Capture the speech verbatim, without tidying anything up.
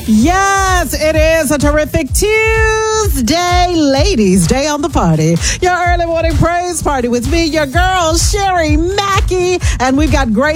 Yes, it is a terrific Tuesday, ladies' day on the party. Your early morning praise party with me, your girl, Sherry Mackey. And we've got great